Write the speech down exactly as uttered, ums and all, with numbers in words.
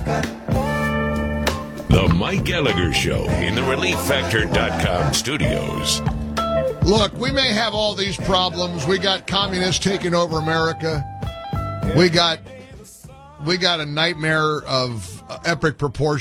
The Mike Gallagher Show in the Relief Factor dot com studios. Look, we may have all these problems. We got communists taking over America. We got we got a nightmare of epic proportions.